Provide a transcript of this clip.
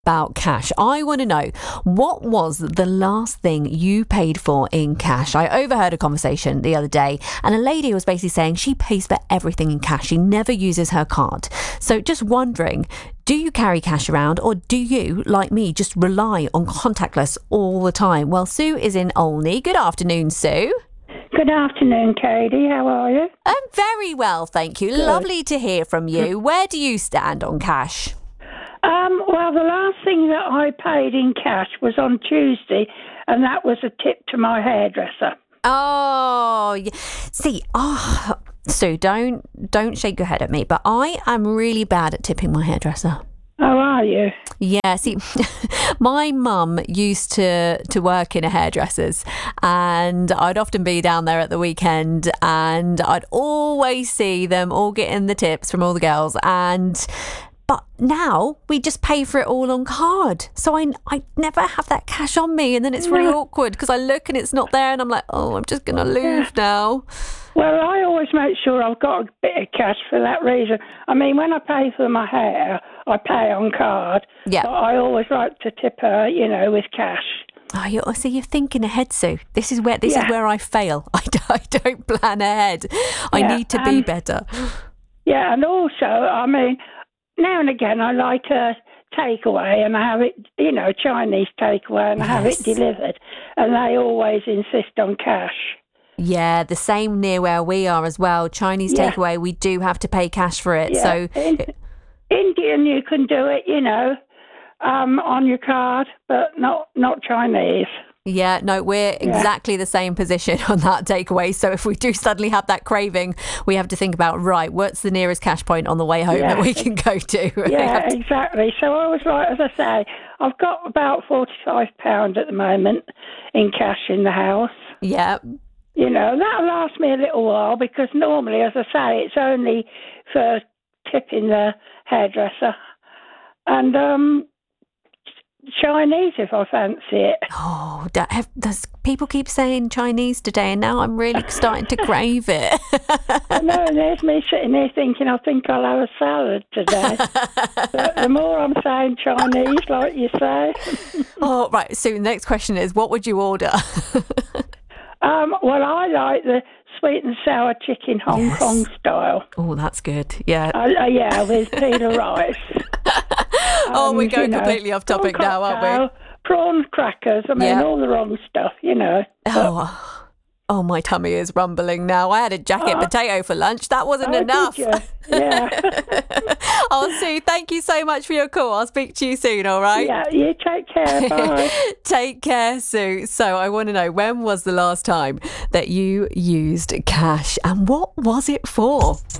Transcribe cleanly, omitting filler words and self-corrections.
about cash. I want to know, what was the last thing you paid for in cash? I overheard a conversation the other day and a lady was basically saying she pays for everything in cash. She never uses her card. So just wondering, do you carry cash around, or do you, like me, just rely on contactless all the time? Well, Sue is in Olney. Good afternoon, Sue. Good afternoon, Katie. How are you? I'm very well, thank you. Good. Lovely to hear from you. Where do you stand on cash? Well, the last thing that I paid in cash was on Tuesday, and that was a tip to my hairdresser. Oh, see, Sue, don't shake your head at me, but I am really bad at tipping my hairdresser. Oh, are you? Yeah, see, my mum used to work in a hairdresser's, and I'd often be down there at the weekend, and I'd always see them all getting the tips from all the girls, but now we just pay for it all on card. So I never have that cash on me, and then it's really awkward because I look and it's not there and I'm like, oh, I'm just going to lose now. Well, I always make sure I've got a bit of cash for that reason. I mean, when I pay for my hair, I pay on card. Yeah. But I always like to tip her, with cash. Oh, you're thinking ahead, Sue. This is where I fail. I don't plan ahead. I need to be better. Yeah, and also, I mean, now and again, I like a takeaway, and I have it, Chinese takeaway, and I have it delivered, and they always insist on cash. Yeah, the same near where we are as well. Chinese takeaway, we do have to pay cash for it. Yeah. So Indian, you can do it, on your card, but not Chinese. Yeah, no, we're exactly the same position on that takeaway. So if we do suddenly have that craving, we have to think about, right, what's the nearest cash point on the way home that we can go to? Yeah, exactly. So I was like, as I say, I've got about £45 at the moment in cash in the house. Yeah. That'll last me a little while because normally, as I say, it's only for tipping the hairdresser. And Chinese if I fancy it. Oh, does people keep saying Chinese today, and now I'm really starting to crave it. I know, and there's me sitting there thinking, I think I'll have a salad today. But the more I'm saying Chinese, like you say. Oh, right. So the next question is, what would you order? Well, I like the sweet and sour chicken Hong Kong style. Oh, that's good. Yeah. Yeah, with pita rice. We're going completely off topic now, aren't we? Prawn crackers. I mean, all the wrong stuff, Oh, my tummy is rumbling now. I had a jacket potato for lunch. That wasn't enough. Did you? Yeah. Sue, thank you so much for your call. I'll speak to you soon, all right? Yeah, you take care. Bye. Take care, Sue. So I want to know, when was the last time that you used cash, and what was it for?